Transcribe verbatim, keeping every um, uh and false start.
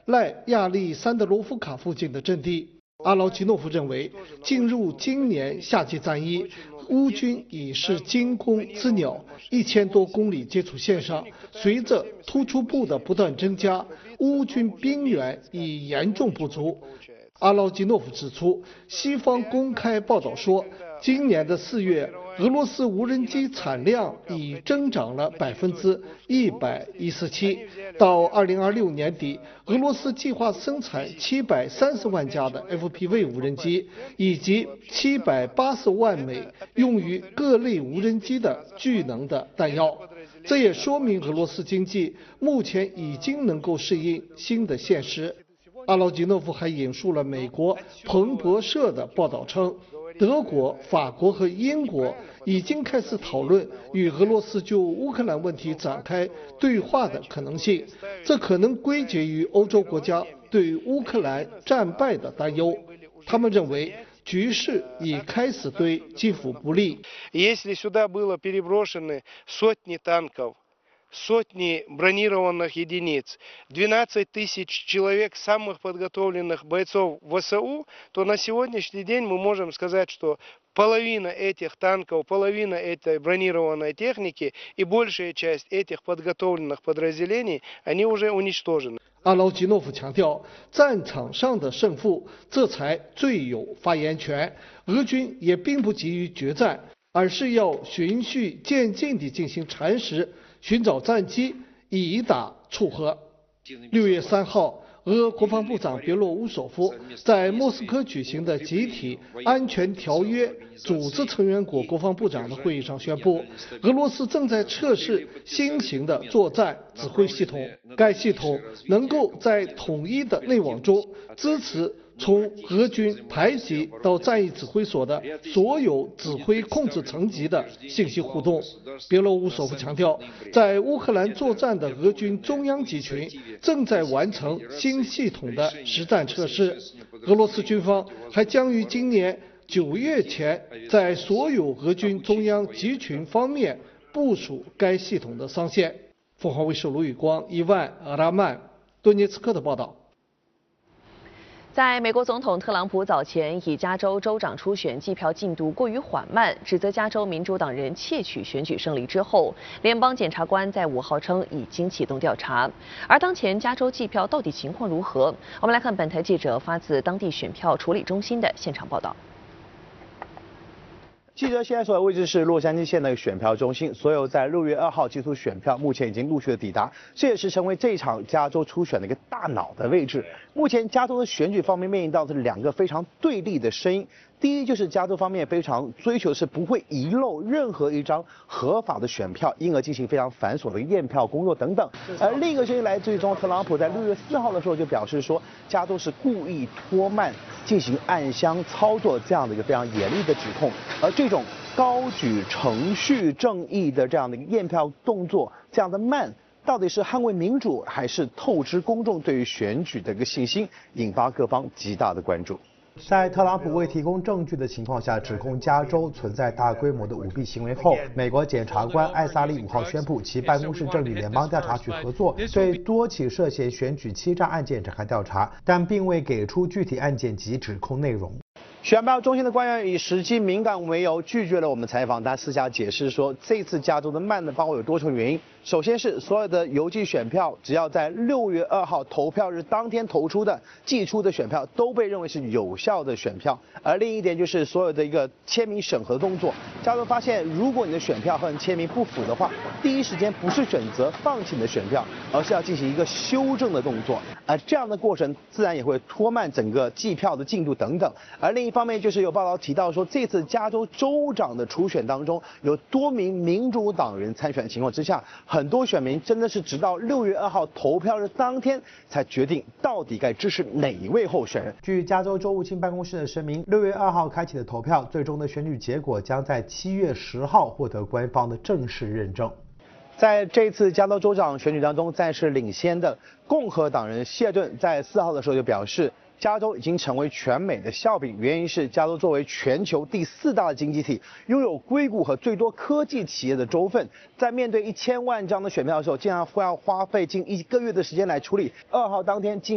赖亚历山德罗夫卡附近的阵地。阿劳吉诺夫认为，进入今年夏季战役，乌军已是惊弓之鸟，一千多公里接触线上，随着突出部的不断增加，乌军兵源已严重不足。阿劳吉诺夫指出，西方公开报道说，今年的四月，俄罗斯无人机产量已增长了百分之一百一十七。到二零二六年底，俄罗斯计划生产七百三十万架的 F P V 无人机，以及七百八十万枚用于各类无人机的巨能的弹药。这也说明俄罗斯经济目前已经能够适应新的现实。阿劳吉诺夫还引述了美国彭博社的报道称，德国、法国和英国已经开始讨论与俄罗斯就乌克兰问题展开对话的可能性，这可能归结于欧洲国家对乌克兰战败的担忧。他们认为局势已开始对基辅不利。 Если сюда было переброшены сотни танков, сотни бронированных единиц, двенадцать тысяч человек самых подготовленных бойцов ВСУ, то на сегодняшний день мы можем сказать, что половина этих танков, половина этой бронированной техники и большая часть этих подготовленных подразделений, они уже уничтожены. 阿劳吉诺夫强调，战场上的胜负，这才最有发言权。俄军也并不急于决战，而是要循序渐进地进行蚕食，寻找战机，以打促和。六月三号，俄国防部长别洛乌索夫在莫斯科举行的集体安全条约组织成员国国防部长的会议上宣布，俄罗斯正在测试新型的作战指挥系统，该系统能够在统一的内网中支持从俄军排级到战役指挥所的所有指挥控制层级的信息互动。别洛乌索夫强调，在乌克兰作战的俄军中央集群正在完成新系统的实战测试。俄罗斯军方还将于今年九月前在所有俄军中央集群方面部署该系统的上线。凤凰卫视卢宇光、伊万·阿拉曼、顿涅茨克的报道。 在美国总统特朗普早前以加州州长初选计票进度过于缓慢，指责加州民主党人窃取选举胜利之后，联邦检察官在五号称已经启动调查。而当前加州计票到底情况如何？我们来看本台记者发自当地选票处理中心的现场报道。 记者现在所在位置是洛杉矶县的选票中心，所有在六月二号寄出选票，目前已经陆续的抵达，这也是成为这一场加州初选的一个大脑的位置。目前加州的选举方面面临到的是两个非常对立的声音。第一就是加州方面非常追求是不会遗漏任何一张合法的选票，因而进行非常繁琐的验票工作等等。而另一个声音来自于总统特朗普在六月四号的时候就表示说，加州是故意拖慢进行暗箱操作这样的一个非常严厉的指控。而这种高举程序正义的这样的一个验票动作，这样的慢，到底是捍卫民主，还是透支公众对于选举的一个信心，引发各方极大的关注。在特朗普未提供证据的情况下，指控加州存在大规模的舞弊行为后，美国检察官艾萨利五号宣布，其办公室正与联邦调查局合作，对多起涉嫌选举欺诈案件展开调查，但并未给出具体案件及指控内容。选票中心的官员以时机敏感为由拒绝了我们采访，他私下解释说，这次加州的慢的背后有多重原因。首先是所有的邮寄选票，只要在六月二号投票日当天投出的寄出的选票，都被认为是有效的选票。而另一点就是所有的一个签名审核动作，加州发现，如果你的选票和你签名不符的话，第一时间不是选择放弃你的选票，而是要进行一个修正的动作。而这样的过程自然也会拖慢整个计票的进度等等。而另一方面就是有报道提到说，这次加州州长的初选当中，有多名民主党人参选的情况之下，很多选民真的是直到六月二号投票日当天才决定到底该支持哪一位候选人。据加州州务卿办公室的声明，六月二号开启的投票，最终的选举结果将在七月十号获得官方的正式认证。在这次加州州长选举当中，暂时领先的共和党人谢顿在四号的时候就表示，加州已经成为全美的笑柄，原因是加州作为全球第四大的经济体，拥有硅谷和最多科技企业的州份，在面对一千万张的选票的时候，竟然会要花费近一个月的时间来处理。二号当天进